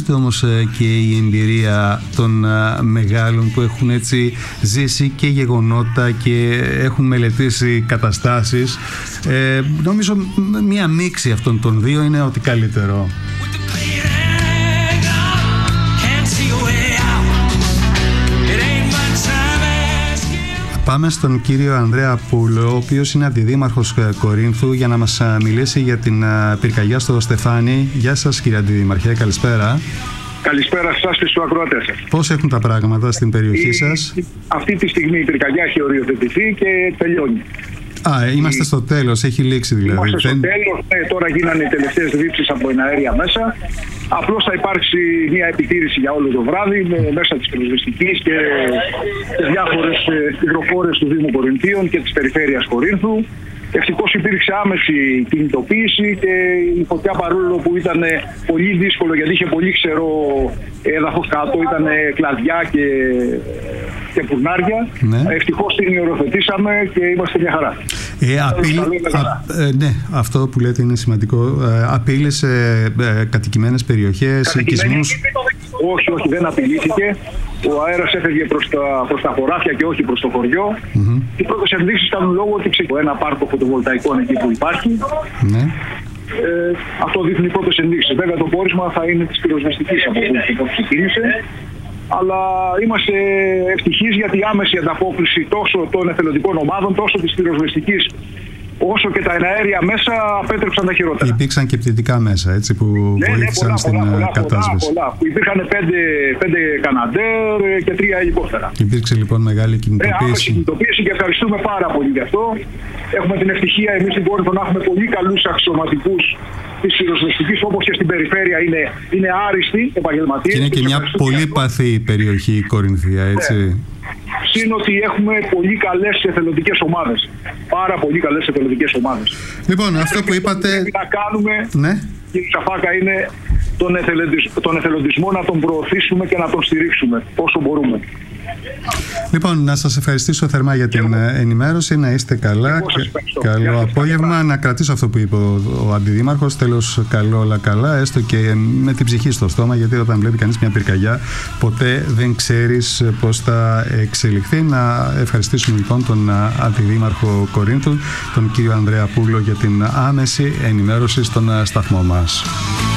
χρειάζεται όμως και η εμπειρία των μεγάλων που έχουν έτσι ζήσει και γεγονότα και έχουν μελετήσει καταστάσεις. Νομίζω μία μίξη αυτών των δύο είναι ότι καλύτερο. Πάμε στον κύριο Ανδρέα Πούλο, ο οποίος είναι αντιδήμαρχος Κορίνθου, για να μας μιλήσει για την πυρκαγιά στο Στεφάνι. Γεια σας κύριε Αντιδήμαρχε, καλησπέρα. Καλησπέρα σας και στους ακροατές σας. Πώς έχουν τα πράγματα στην περιοχή σας? Αυτή τη στιγμή η πυρκαγιά έχει οριοθετηθεί και τελειώνει. Είμαστε στο τέλος, έχει λήξει δηλαδή. Είμαστε στο τέλος, τώρα γίνανε οι τελευταίες ρήψεις από εναέρια μέσα. Απλώς θα υπάρξει μια επιτήρηση για όλο το βράδυ μέσα της πυροσβεστικής και διάφορες υδροφόρες του Δήμου Κορινθίων και της περιφέρειας Κορίνθου. Ευτυχώς υπήρξε άμεση κινητοποίηση και η φωτιά, παρόλο που ήταν πολύ δύσκολο γιατί είχε πολύ ξερό έδαφος κάτω, ήταν κλαδιά και πουρνάρια. Ναι. Ευτυχώς την οριοθετήσαμε και είμαστε μια χαρά. Ναι, αυτό που λέτε είναι σημαντικό. Απείλησε κατοικημένες περιοχές, οικισμούς? Όχι, δεν απειλήθηκε. Ο αέρας έφευγε προς τα χωράφια και όχι προς το χωριό. Οι πρώτες ενδείξεις κάνουν λόγο ότι ξεκινάει ένα πάρκο φωτοβολταϊκών εκεί που υπάρχει. Ναι. Αυτό δείχνει οι πρώτες ενδείξεις. Βέβαια το πόρισμα θα είναι της πυροσβεστικής από που ξεκίνησε. Αλλά είμαστε ευτυχείς γιατί η άμεση ανταπόκριση τόσο των εθελοντικών ομάδων, τόσο της πυροσβεστικής, όσο και τα εναέρια μέσα απέτρεψαν τα χειρότερα. Υπήρξαν και πτυτικά μέσα, έτσι, που βοήθησαν στην κατάσβεση. Πολλά. Υπήρχαν 5 Καναντέρ και 3 ελικόπτερα. Υπήρξε λοιπόν μεγάλη κινητοποίηση. Άμεση κινητοποίηση και ευχαριστούμε πάρα πολύ γι' αυτό. Έχουμε την ευτυχία εμείς στην Κόρινθο να έχουμε πολύ καλούς αξιωματικούς της πυροσβεστικής, όπως και στην περιφέρεια είναι άριστοι επαγγελματίες. Και είναι και μια πολύ παθή περιοχή η Κορινθία, έτσι. Συν ότι έχουμε πολύ καλές εθελοντικές ομάδες. Πάρα πολύ καλές εθελοντικές ομάδες. Λοιπόν, αυτό που είπατε... Πρέπει να κάνουμε, ναι, κύριε Τσαφάκα, είναι τον εθελοντισμό να τον προωθήσουμε και να τον στηρίξουμε όσο μπορούμε. Λοιπόν, να σας ευχαριστήσω θερμά για την ενημέρωση, να είστε καλά. Καλό απόγευμα. Να κρατήσω αυτό που είπε ο Αντιδήμαρχος. Τέλος, καλό όλα καλά, έστω και με την ψυχή στο στόμα, γιατί όταν βλέπει κανείς μια πυρκαγιά ποτέ δεν ξέρεις πώς θα εξελιχθεί. Να ευχαριστήσουμε λοιπόν τον Αντιδήμαρχο Κορίνθου, τον κύριο Ανδρέα Πούλο, για την άμεση ενημέρωση στον σταθμό μας.